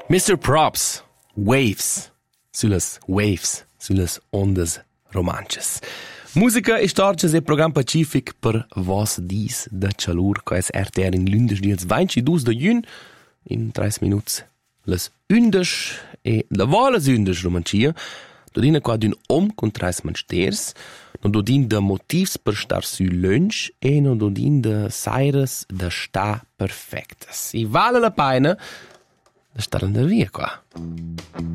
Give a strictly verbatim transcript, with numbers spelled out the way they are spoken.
mister Props, Waves, sulle waves, sulle ondas romanches. Musica e storges e program pacific per vos dis de calur, co es R T R in lundes dies ventidus de jun, in tres minuts les undes e la voles undes romancia, dodina qua d'un om con tres mansters, no dodin de motivs per star su lunch e no dodin de saires de sta perfectes. I vale la pena de star in der via qua.